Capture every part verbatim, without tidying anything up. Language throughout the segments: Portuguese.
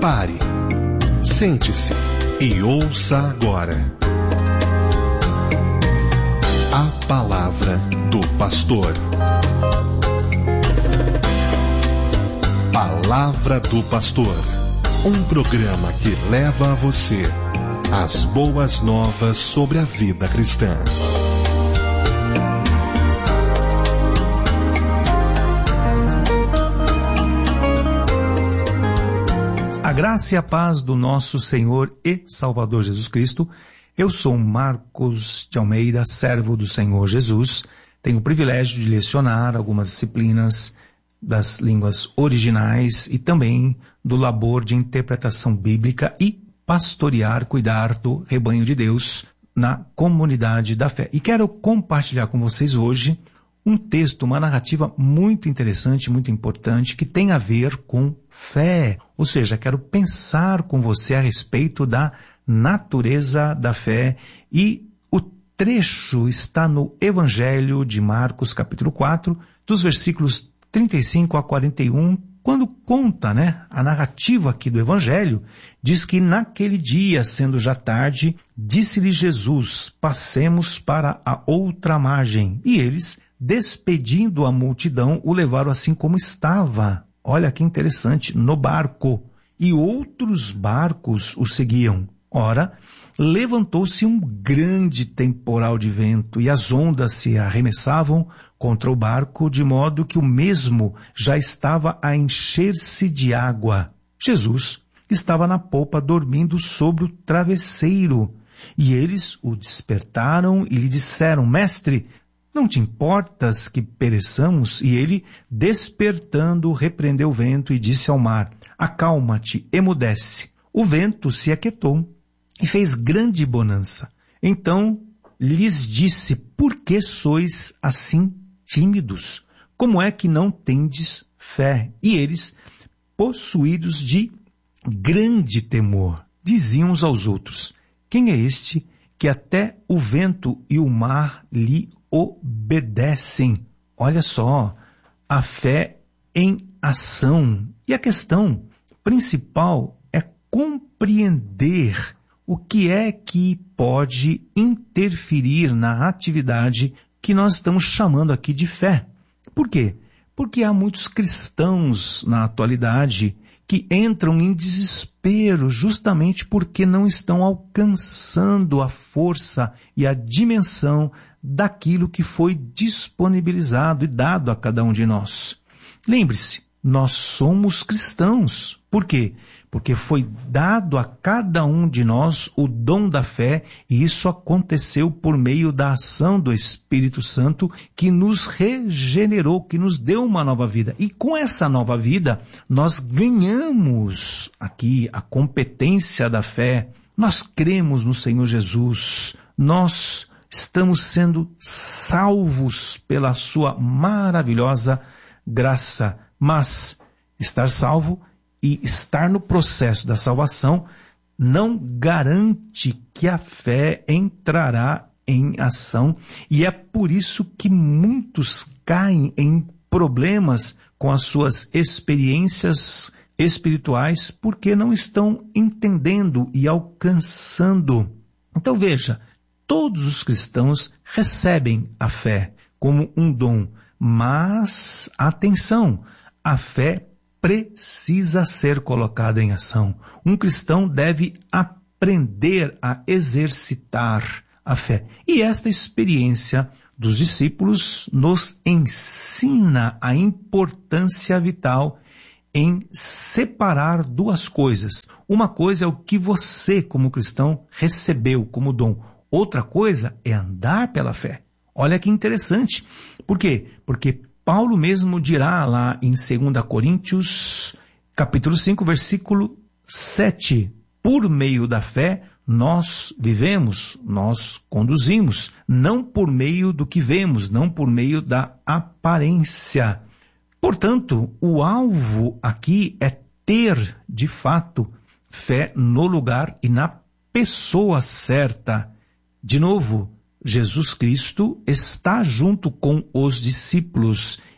Pare, sente-se e ouça agora a palavra do pastor. Palavra do Pastor, um programa que leva a você as boas novas sobre a vida cristã. A graça e a paz do nosso Senhor e Salvador Jesus Cristo. Eu sou Marcos de Almeida, servo do Senhor Jesus. Tenho o privilégio de lecionar algumas disciplinas das línguas originais e também do labor de interpretação bíblica e pastorear, cuidar do rebanho de Deus na comunidade da fé. E quero compartilhar com vocês hoje um texto, uma narrativa muito interessante, muito importante, que tem a ver com fé. Ou seja, quero pensar com você a respeito da natureza da fé, e o trecho está no Evangelho de Marcos, capítulo quatro, dos versículos trinta e cinco a quarenta e um, quando conta, né, a narrativa aqui do Evangelho, diz que naquele dia, sendo já tarde, disse-lhe Jesus: passemos para a outra margem. E eles, despedindo a multidão, o levaram assim como estava. Olha que interessante, no barco. E outros barcos o seguiam. Ora, levantou-se um grande temporal de vento, e as ondas se arremessavam contra o barco, de modo que o mesmo já estava a encher-se de água. Jesus estava na popa, dormindo sobre o travesseiro. E eles o despertaram e lhe disseram: Mestre, não te importas que pereçamos? E ele, despertando, repreendeu o vento e disse ao mar: acalma-te, emudece. O vento se aquietou e fez grande bonança. Então lhes disse: por que sois assim tímidos? Como é que não tendes fé? E eles, possuídos de grande temor, diziam uns aos outros: quem é este que até o vento e o mar lhe obedecem? Olha só, a fé em ação. E a questão principal é compreender o que é que pode interferir na atividade que nós estamos chamando aqui de fé. Por quê? Porque há muitos cristãos na atualidade que entram em desespero justamente porque não estão alcançando a força e a dimensão daquilo que foi disponibilizado e dado a cada um de nós. Lembre-se, nós somos cristãos. Por quê? Porque foi dado a cada um de nós o dom da fé, e isso aconteceu por meio da ação do Espírito Santo, que nos regenerou, que nos deu uma nova vida. E com essa nova vida, nós ganhamos aqui a competência da fé. Nós cremos no Senhor Jesus. Nós estamos sendo salvos pela sua maravilhosa graça. Mas estar salvo e estar no processo da salvação não garante que a fé entrará em ação, e é por isso que muitos caem em problemas com as suas experiências espirituais, porque não estão entendendo e alcançando. Então veja, todos os cristãos recebem a fé como um dom, mas atenção, a fé precisa ser colocada em ação. Um cristão deve aprender a exercitar a fé. E esta experiência dos discípulos nos ensina a importância vital em separar duas coisas. Uma coisa é o que você, como cristão, recebeu como dom. Outra coisa é andar pela fé. Olha que interessante. Por quê? Porque Paulo mesmo dirá lá em dois Coríntios, capítulo cinco, versículo sete, por meio da fé nós vivemos, nós conduzimos, não por meio do que vemos, não por meio da aparência. Portanto, o alvo aqui é ter, de fato, fé no lugar e na pessoa certa. De novo, Jesus Cristo está junto com os discípulos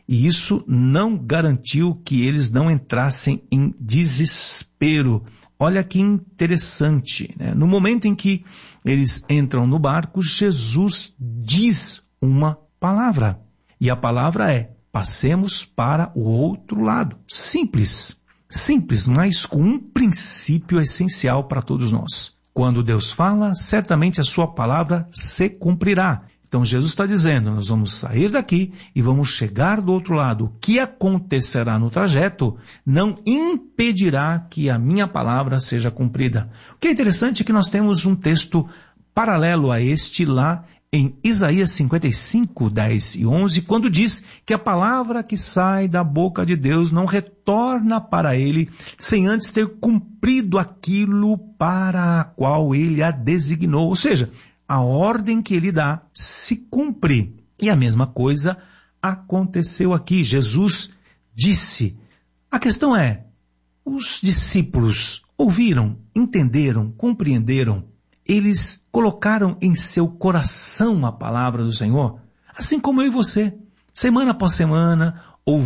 e isso não garantiu que eles não entrassem em desespero. Olha que interessante, né? No momento em que eles entram no barco, Jesus diz uma palavra. E a palavra é: passemos para o outro lado. Simples, simples, mas com um princípio essencial para todos nós. Quando Deus fala, certamente a sua palavra se cumprirá. Então Jesus está dizendo, nós vamos sair daqui e vamos chegar do outro lado. O que acontecerá no trajeto não impedirá que a minha palavra seja cumprida. O que é interessante é que nós temos um texto paralelo a este lá em Isaías cinquenta e cinco, dez e onze, quando diz que a palavra que sai da boca de Deus não retorna para ele sem antes ter cumprido aquilo para a qual ele a designou. Ou seja, a ordem que ele dá se cumpre. E a mesma coisa aconteceu aqui. Jesus disse. A questão é, os discípulos ouviram, entenderam, compreenderam? Eles colocaram em seu coração a palavra do Senhor? Assim como eu e você. Semana após semana,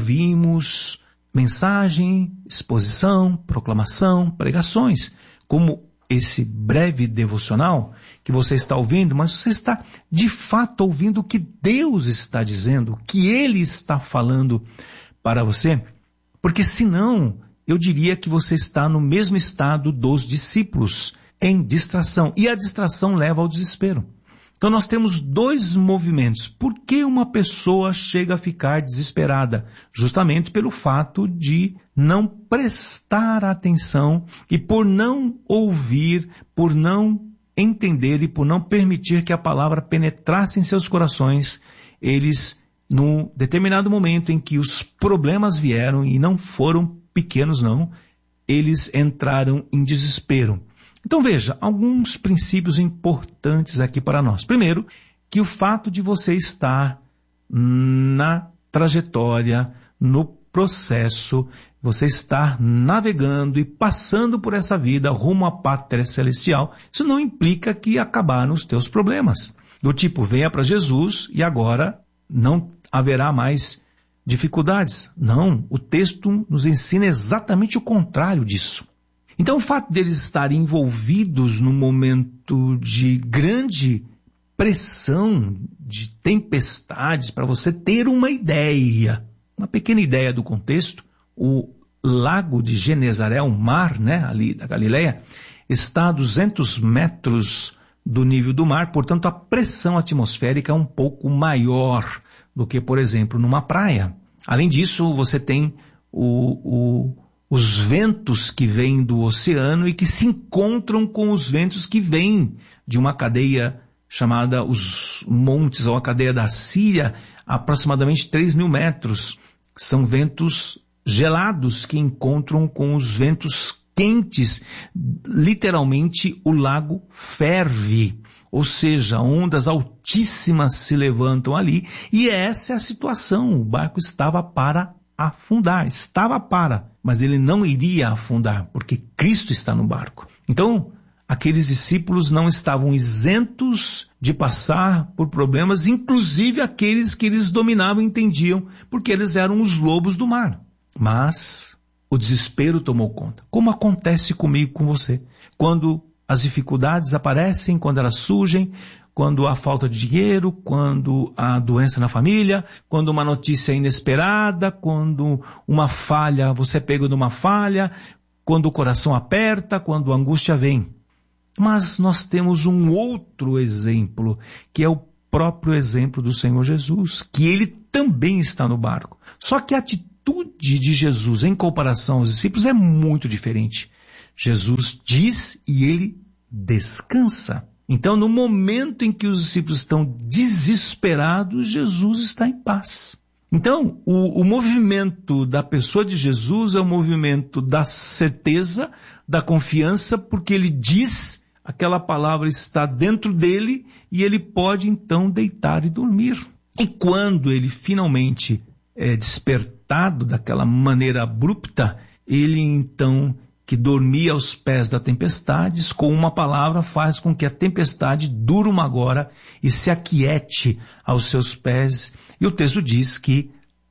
ouvimos mensagem, exposição, proclamação, pregações, como esse breve devocional que você está ouvindo, mas você está de fato ouvindo o que Deus está dizendo, o que Ele está falando para você? Porque senão, eu diria que você está no mesmo estado dos discípulos, em distração. E a distração leva ao desespero. Então nós temos dois movimentos. Por que uma pessoa chega a ficar desesperada? Justamente pelo fato de não prestar atenção e por não ouvir, por não entender e por não permitir que a palavra penetrasse em seus corações, eles, num determinado momento em que os problemas vieram, e não foram pequenos não, eles entraram em desespero. Então veja, alguns princípios importantes aqui para nós. Primeiro, que o fato de você estar na trajetória, no processo, você estar navegando e passando por essa vida rumo à pátria celestial, isso não implica que acabaram os teus problemas. Do tipo, venha para Jesus e agora não haverá mais dificuldades. Não, o texto nos ensina exatamente o contrário disso. Então o fato deles estarem envolvidos num momento de grande pressão, de tempestades, para você ter uma ideia, uma pequena ideia do contexto, o lago de Genezaré, o mar, né, ali da Galileia, está a duzentos metros do nível do mar, portanto a pressão atmosférica é um pouco maior do que, por exemplo, numa praia. Além disso, você tem o... o os ventos que vêm do oceano e que se encontram com os ventos que vêm de uma cadeia chamada os montes, ou a cadeia da Síria, a aproximadamente três mil metros. São ventos gelados que encontram com os ventos quentes. Literalmente o lago ferve, ou seja, ondas altíssimas se levantam ali, e essa é a situação. O barco estava para afundar, estava para, mas ele não iria afundar, porque Cristo está no barco. Então, aqueles discípulos não estavam isentos de passar por problemas, inclusive aqueles que eles dominavam e entendiam, porque eles eram os lobos do mar. Mas o desespero tomou conta, como acontece comigo e com você. Quando as dificuldades aparecem, quando elas surgem, quando há falta de dinheiro, quando há doença na família, quando uma notícia inesperada, quando uma falha, você é pego numa falha, quando o coração aperta, quando a angústia vem. Mas nós temos um outro exemplo, que é o próprio exemplo do Senhor Jesus, que ele também está no barco. Só que a atitude de Jesus em comparação aos discípulos é muito diferente. Jesus diz e ele descansa. Então, no momento em que os discípulos estão desesperados, Jesus está em paz. Então, o, o movimento da pessoa de Jesus é o movimento da certeza, da confiança, porque ele diz, aquela palavra está dentro dele e ele pode então deitar e dormir. E quando ele finalmente é despertado daquela maneira abrupta, ele então, que dormia aos pés da tempestade, com uma palavra faz com que a tempestade durma agora e se aquiete aos seus pés. E o texto diz que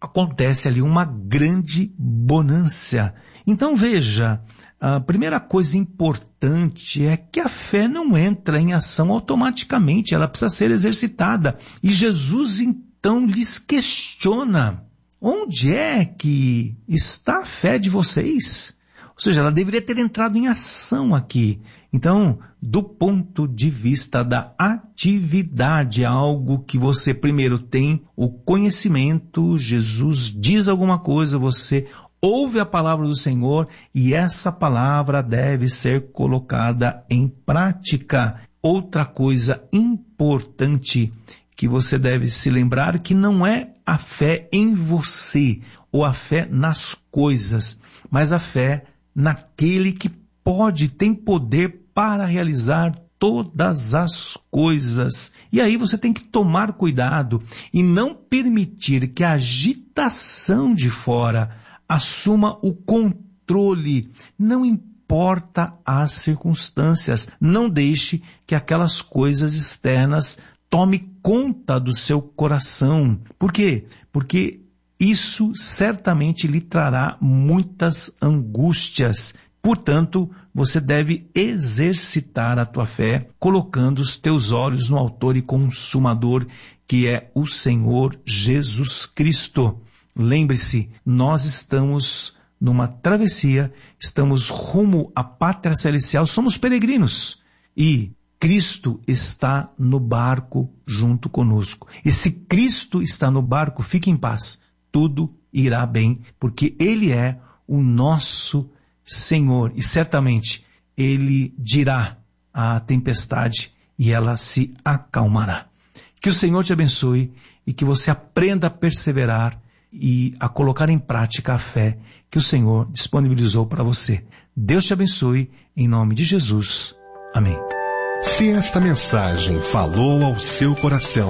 acontece ali uma grande bonança. Então veja, a primeira coisa importante é que a fé não entra em ação automaticamente, ela precisa ser exercitada. E Jesus então lhes questiona, onde é que está a fé de vocês? Ou seja, ela deveria ter entrado em ação aqui. Então, do ponto de vista da atividade, algo que você primeiro tem o conhecimento, Jesus diz alguma coisa, você ouve a palavra do Senhor e essa palavra deve ser colocada em prática. Outra coisa importante que você deve se lembrar que não é a fé em você ou a fé nas coisas, mas a fé naquele que pode, tem poder para realizar todas as coisas. E aí você tem que tomar cuidado e não permitir que a agitação de fora assuma o controle. Não importa as circunstâncias. Não deixe que aquelas coisas externas tome conta do seu coração. Por quê? Porque isso certamente lhe trará muitas angústias. Portanto, você deve exercitar a tua fé, colocando os teus olhos no autor e consumador, que é o Senhor Jesus Cristo. Lembre-se, nós estamos numa travessia, estamos rumo à pátria celestial, somos peregrinos. E Cristo está no barco junto conosco. E se Cristo está no barco, fique em paz. Tudo irá bem, porque Ele é o nosso Senhor. E certamente Ele dirá à tempestade e ela se acalmará. Que o Senhor te abençoe e que você aprenda a perseverar e a colocar em prática a fé que o Senhor disponibilizou para você. Deus te abençoe, em nome de Jesus. Amém. Se esta mensagem falou ao seu coração,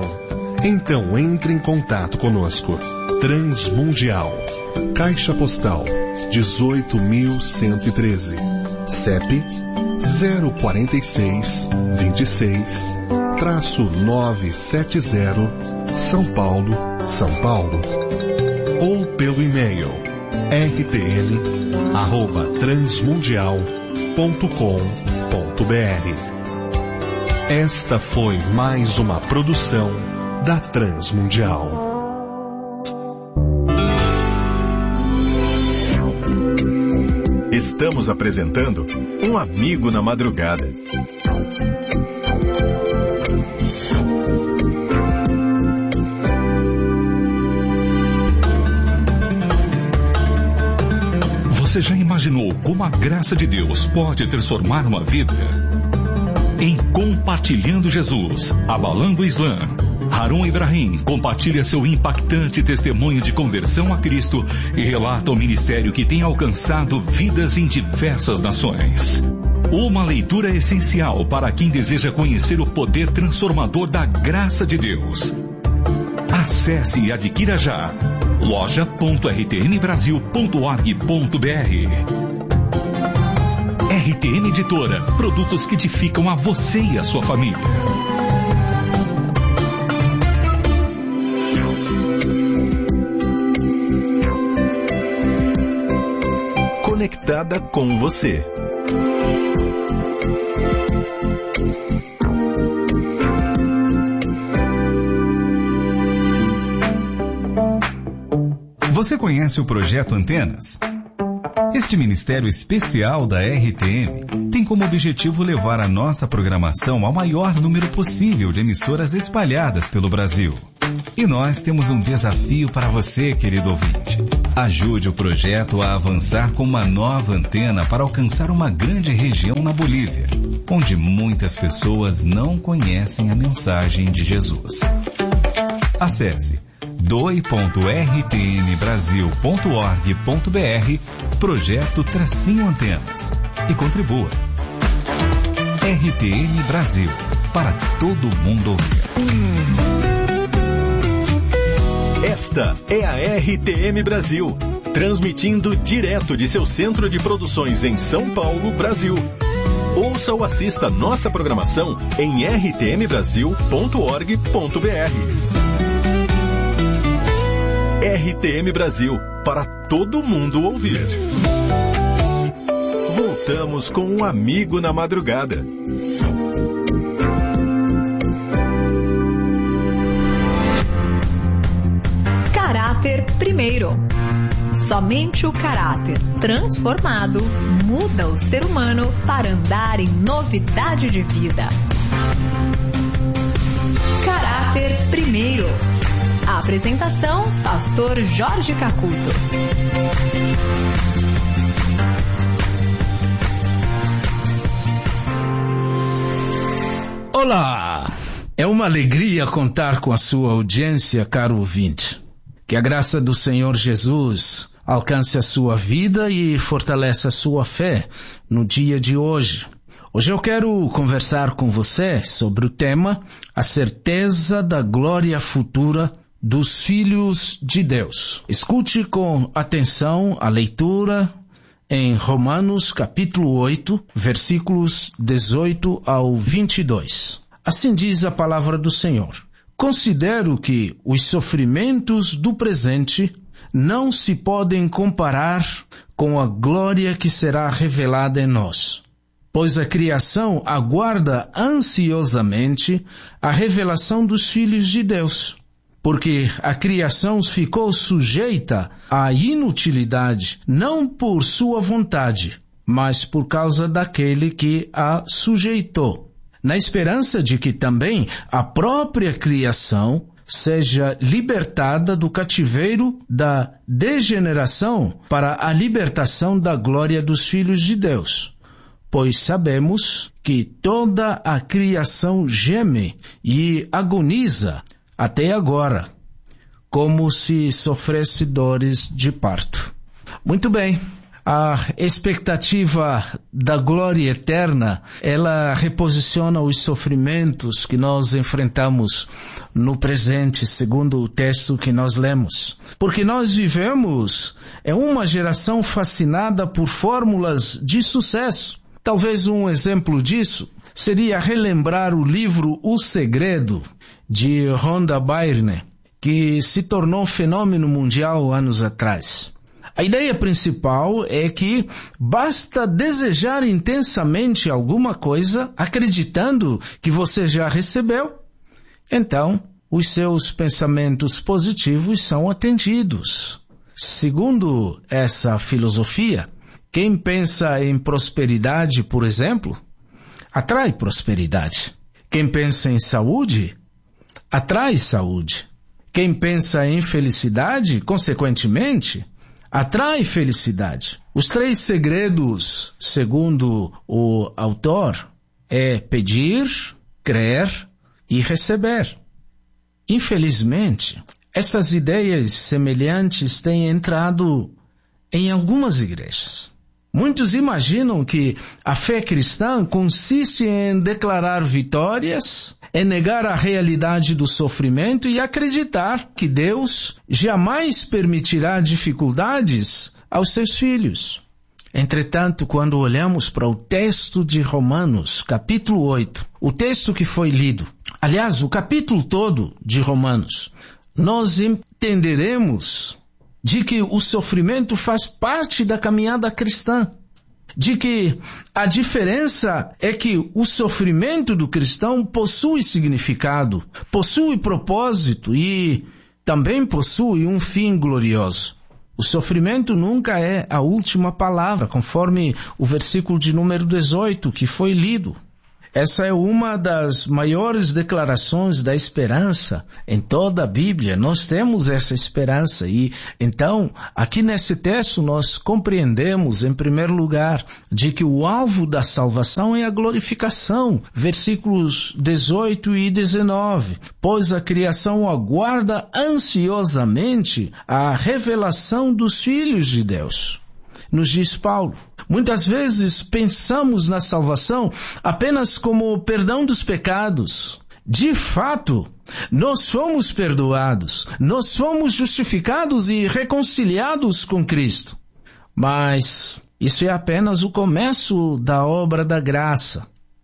então entre em contato conosco. Transmundial, Caixa Postal dezoito mil cento e treze, C E P zero quatro seis, dois seis, nove sete zero, São Paulo, São Paulo. Ou pelo e-mail r t m arroba transmundial ponto com ponto b r. Esta foi mais uma produção da Transmundial. Estamos apresentando Um Amigo na Madrugada. Você já imaginou como a graça de Deus pode transformar uma vida? Em Compartilhando Jesus, Abalando o Islã, Harun Ibrahim compartilha seu impactante testemunho de conversão a Cristo e relata o ministério que tem alcançado vidas em diversas nações. Uma leitura essencial para quem deseja conhecer o poder transformador da graça de Deus. Acesse e adquira já loja ponto r t m brasil ponto org ponto b r. R T M Editora, produtos que edificam a você e a sua família. Conectada com você. Você conhece o Projeto Antenas? Este ministério especial da R T M tem como objetivo levar a nossa programação ao maior número possível de emissoras espalhadas pelo Brasil. E nós temos um desafio para você, querido ouvinte. Ajude o projeto a avançar com uma nova antena para alcançar uma grande região na Bolívia, onde muitas pessoas não conhecem a mensagem de Jesus. Acesse doe ponto r t m brasil ponto org ponto b r, projeto Tracinho Antenas, e contribua. R T M Brasil, para todo mundo ouvir. Esta é a R T M Brasil, transmitindo direto de seu centro de produções em São Paulo, Brasil. Ouça ou assista nossa programação em r t m brasil ponto org ponto b r. R T M Brasil, para todo mundo ouvir. Voltamos com um amigo na madrugada. Caráter primeiro. Somente o caráter transformado muda o ser humano para andar em novidade de vida. Caráter primeiro. A apresentação, pastor Jorge Cacuto. Olá! É uma alegria contar com a sua audiência, caro ouvinte. Que a graça do Senhor Jesus alcance a sua vida e fortaleça a sua fé no dia de hoje. Hoje eu quero conversar com você sobre o tema a certeza da glória futura dos filhos de Deus. Escute com atenção a leitura em Romanos capítulo oito, versículos dezoito ao vinte e dois. Assim diz a palavra do Senhor. Considero que os sofrimentos do presente não se podem comparar com a glória que será revelada em nós, pois a criação aguarda ansiosamente a revelação dos filhos de Deus, porque a criação ficou sujeita à inutilidade, não por sua vontade, mas por causa daquele que a sujeitou, na esperança de que também a própria criação seja libertada do cativeiro da degeneração para a libertação da glória dos filhos de Deus. Pois sabemos que toda a criação geme e agoniza até agora, como se sofresse dores de parto. Muito bem. A expectativa da glória eterna, ela reposiciona os sofrimentos que nós enfrentamos no presente, segundo o texto que nós lemos. Porque nós vivemos em uma geração fascinada por fórmulas de sucesso. Talvez um exemplo disso seria relembrar o livro O Segredo, de Rhonda Byrne, que se tornou fenômeno mundial anos atrás. A ideia principal é que basta desejar intensamente alguma coisa, acreditando que você já recebeu, então os seus pensamentos positivos são atendidos. Segundo essa filosofia, quem pensa em prosperidade, por exemplo, atrai prosperidade. Quem pensa em saúde, atrai saúde. Quem pensa em felicidade, consequentemente, atrai felicidade. Os três segredos, segundo o autor, é pedir, crer e receber. Infelizmente, essas ideias semelhantes têm entrado em algumas igrejas. Muitos imaginam que a fé cristã consiste em declarar vitórias, em negar a realidade do sofrimento e acreditar que Deus jamais permitirá dificuldades aos seus filhos. Entretanto, quando olhamos para o texto de Romanos, capítulo oito, o texto que foi lido, aliás, o capítulo todo de Romanos, nós entenderemos de que o sofrimento faz parte da caminhada cristã. De que a diferença é que o sofrimento do cristão possui significado, possui propósito e também possui um fim glorioso. O sofrimento nunca é a última palavra, conforme o versículo de número dezoito que foi lido. Essa é uma das maiores declarações da esperança em toda a Bíblia. Nós temos essa esperança e, então, aqui nesse texto nós compreendemos, em primeiro lugar, de que o alvo da salvação é a glorificação. Versículos dezoito e dezenove. Pois a criação aguarda ansiosamente a revelação dos filhos de Deus. Nos diz Paulo. Muitas vezes pensamos na salvação apenas como o perdão dos pecados. De fato, nós fomos perdoados, nós fomos justificados e reconciliados com Cristo. Mas isso é apenas o começo da obra da graça.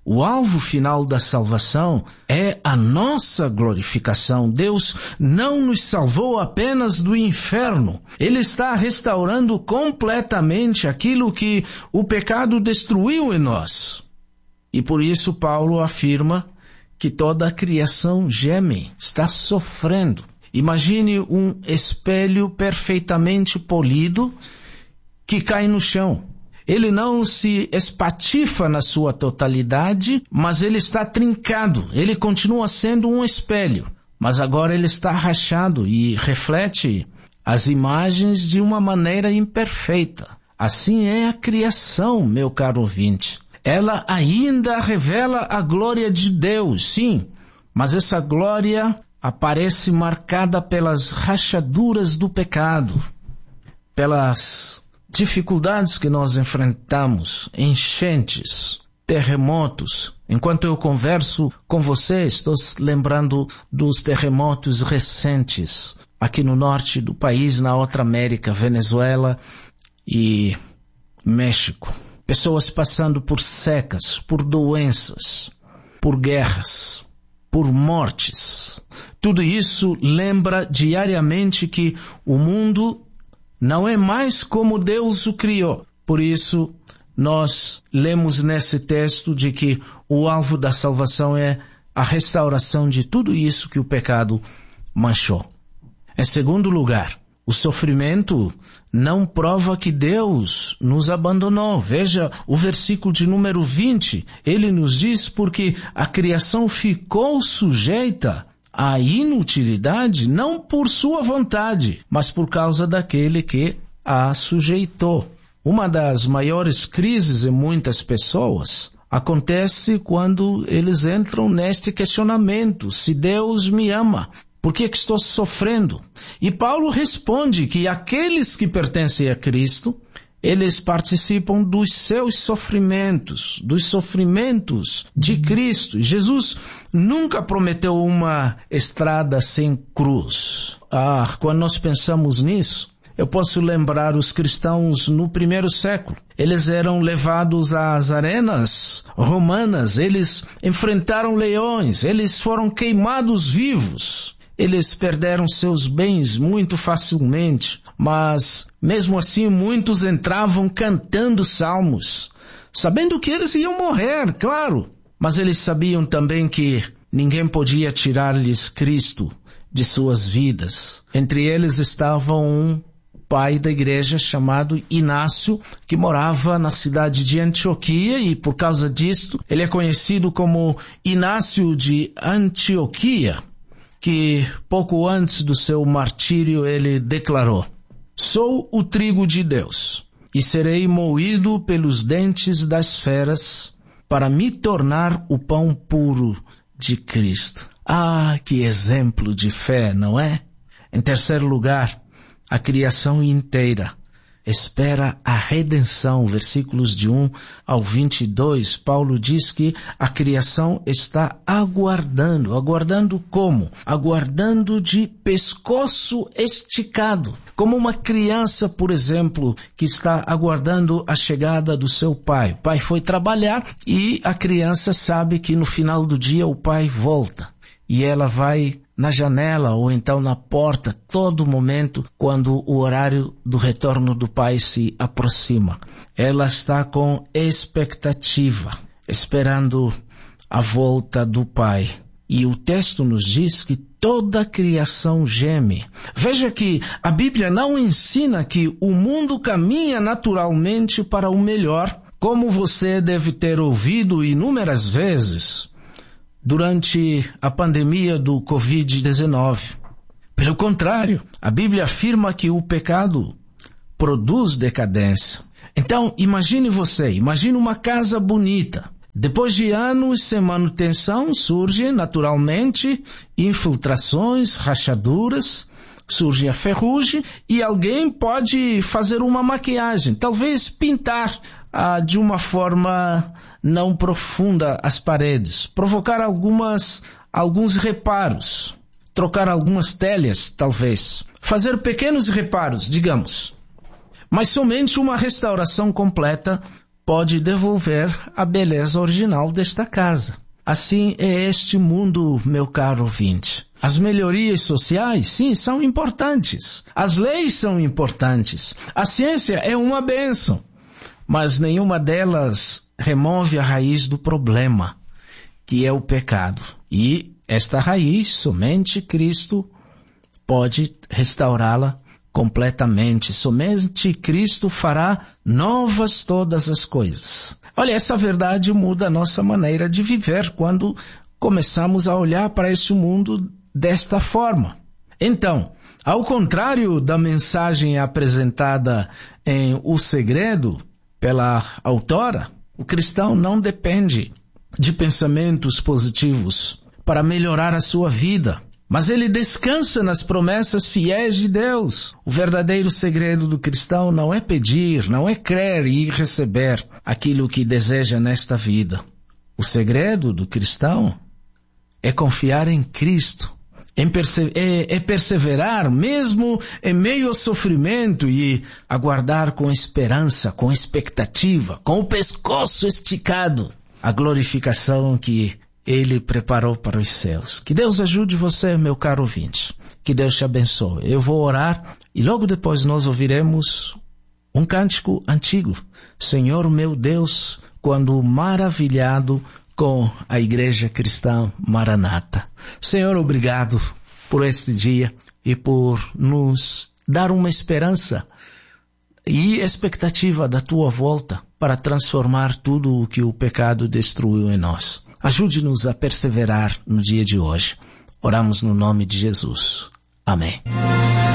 O alvo final da salvação é a nossa glorificação. Deus não nos salvou apenas do inferno. Ele está restaurando completamente aquilo que o pecado destruiu em nós. E por isso Paulo afirma que toda a criação geme, está sofrendo. Imagine um espelho perfeitamente polido que cai no chão. Ele não se espatifa na sua totalidade, mas ele está trincado. Ele continua sendo um espelho, mas agora ele está rachado e reflete as imagens de uma maneira imperfeita. Assim é a criação, meu caro ouvinte. Ela ainda revela a glória de Deus, sim, mas essa glória aparece marcada pelas rachaduras do pecado, pelas dificuldades que nós enfrentamos, enchentes, terremotos. Enquanto eu converso com você, estou lembrando dos terremotos recentes aqui no norte do país, na outra América, Venezuela e México. Pessoas passando por secas, por doenças, por guerras, por mortes. Tudo isso lembra diariamente que o mundo não é mais como Deus o criou. Por isso, nós lemos nesse texto de que o alvo da salvação é a restauração de tudo isso que o pecado manchou. Em segundo lugar, o sofrimento não prova que Deus nos abandonou. Veja o versículo de número vinte. Ele nos diz porque a criação ficou sujeita a inutilidade não por sua vontade, mas por causa daquele que a sujeitou. Uma das maiores crises em muitas pessoas acontece quando eles entram neste questionamento: se Deus me ama, por que que estou sofrendo? E Paulo responde que aqueles que pertencem a Cristo, eles participam dos seus sofrimentos, dos sofrimentos de Cristo. E Jesus nunca prometeu uma estrada sem cruz. Ah, quando nós pensamos nisso, eu posso lembrar os cristãos no primeiro século. Eles eram levados às arenas romanas, eles enfrentaram leões, eles foram queimados vivos. Eles perderam seus bens muito facilmente, mas mesmo assim muitos entravam cantando salmos, sabendo que eles iam morrer, claro. Mas eles sabiam também que ninguém podia tirar-lhes Cristo de suas vidas. Entre eles estava um pai da igreja chamado Inácio, que morava na cidade de Antioquia, e por causa disto ele é conhecido como Inácio de Antioquia, que pouco antes do seu martírio ele declarou: sou o trigo de Deus, e serei moído pelos dentes das feras para me tornar o pão puro de Cristo. Ah, que exemplo de fé, não é? Em terceiro lugar, a criação inteira espera a redenção. Versículos de um ao vinte e dois, Paulo diz que a criação está aguardando. Aguardando como? Aguardando de pescoço esticado. Como uma criança, por exemplo, que está aguardando a chegada do seu pai. O pai foi trabalhar e a criança sabe que no final do dia o pai volta. E ela vai na janela ou então na porta todo momento quando o horário do retorno do pai se aproxima. Ela está com expectativa, esperando a volta do pai. E o texto nos diz que toda a criação geme. Veja que a Bíblia não ensina que o mundo caminha naturalmente para o melhor, como você deve ter ouvido inúmeras vezes durante a pandemia do covid dezenove. Pelo contrário, a Bíblia afirma que o pecado produz decadência. Então, imagine você, imagine uma casa bonita. Depois de anos sem manutenção, surgem naturalmente infiltrações, rachaduras, surge a ferrugem e alguém pode fazer uma maquiagem, talvez pintar ah, de uma forma não profunda as paredes, provocar algumas, alguns reparos, trocar algumas telhas, talvez, fazer pequenos reparos, digamos. Mas somente uma restauração completa pode devolver a beleza original desta casa. Assim é este mundo, meu caro ouvinte. As melhorias sociais, sim, são importantes. As leis são importantes. A ciência é uma bênção. Mas nenhuma delas remove a raiz do problema, que é o pecado. E esta raiz, somente Cristo pode restaurá-la completamente. Somente Cristo fará novas todas as coisas. Olha, essa verdade muda a nossa maneira de viver quando começamos a olhar para este mundo desta forma. Então, ao contrário da mensagem apresentada em O Segredo pela autora, o cristão não depende de pensamentos positivos para melhorar a sua vida, mas ele descansa nas promessas fiéis de Deus. O verdadeiro segredo do cristão não é pedir, não é crer e receber aquilo que deseja nesta vida. O segredo do cristão é confiar em Cristo, em perse- é, é perseverar mesmo em meio ao sofrimento e aguardar com esperança, com expectativa, com o pescoço esticado, a glorificação que Ele preparou para os céus. Que Deus ajude você, meu caro ouvinte. Que Deus te abençoe. Eu vou orar e logo depois nós ouviremos um cântico antigo. Senhor meu Deus, quando maravilhado com a Igreja Cristã Maranata. Senhor, obrigado por este dia e por nos dar uma esperança e expectativa da tua volta para transformar tudo o que o pecado destruiu em nós. Ajude-nos a perseverar no dia de hoje. Oramos no nome de Jesus. Amém.